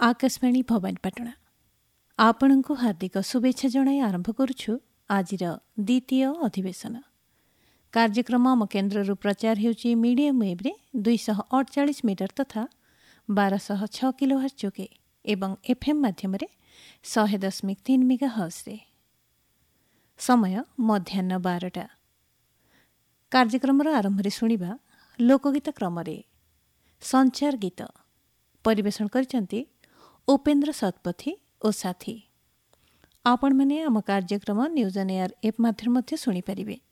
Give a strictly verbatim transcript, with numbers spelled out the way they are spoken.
आकाशवाणी भवानीपाटना आपणଙ୍କୁ हार्दिक शुभेच्छा जणाई आरंभ करुछु आजिर द्वितीय अधिवेशन कार्यक्रम आम केन्द्रରୁ प्रचार ହେଉଛି ମିଡିୟମ୍ ୱେଭ୍ରେ ଦୁଇଶହ ଅଠଚାଳିଶ ମିଟର ତଥା ବାରଶହ ଛଅ କିଲୋହର୍ଟ୍ଜ ଯୋଗେ ଏବଂ ଏଫ୍ଏମ୍ ମାଧ୍ୟମରେ ଶହେ ଦଶମିକ ତିନି ମେଗା ହର୍ଟ୍ଜରେ। ସମୟ ମଧ୍ୟାହ୍ନ ବାରଟା। କାର୍ଯ୍ୟକ୍ରମର ଆରମ୍ଭରେ ଶୁଣିବା ଲୋକଗୀତ କ୍ରମରେ ସଞ୍ଚାର ଗୀତ ପରିବେଷଣ କରିଛନ୍ତି ଉପେନ୍ଦ୍ର ଶତପଥୀ ଓ ସାଥୀ। ଆପଣମାନେ ଆମ କାର୍ଯ୍ୟକ୍ରମ ନ୍ୟୁଜ୍ ଅନ୍ ଏୟାର ଏପ୍ ମାଧ୍ୟମରେ ମଧ୍ୟ ଶୁଣିପାରିବେ।